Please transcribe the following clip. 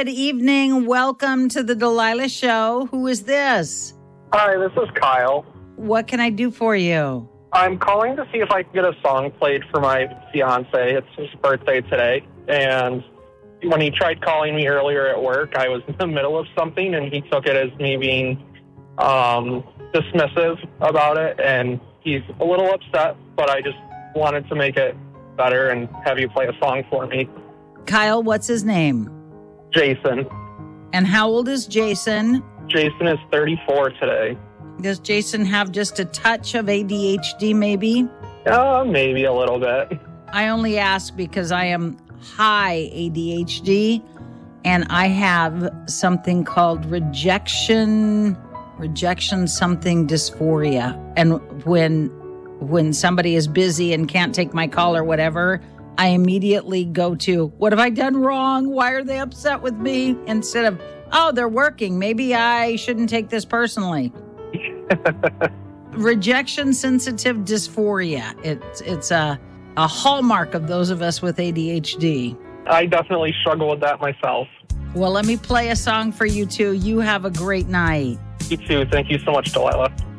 Good evening. Welcome to the Delilah Show. Who is this? Hi, this is Kyle. What can I do for you? I'm calling to see if I can get a song played for my fiance. It's his birthday today, and when he tried calling me earlier at work, I was in the middle of something, and he took it as me being dismissive about it, and he's a little upset, but I just wanted to make it better and have you play a song for me. Kyle, what's his name? Jason. And how old is Jason? Jason is 34 today. Does Jason have just a touch of ADHD maybe? Maybe a little bit. I only ask because I am high ADHD, and I have something called rejection something dysphoria. And when somebody is busy and can't take my call or whatever, I immediately go to, what have I done wrong? Why are they upset with me? Instead of, oh, they're working. Maybe I shouldn't take this personally. Rejection sensitive dysphoria. It's a hallmark of those of us with ADHD. I definitely struggle with that myself. Well, let me play a song for you too. You have a great night. You too. Thank you so much, Delilah.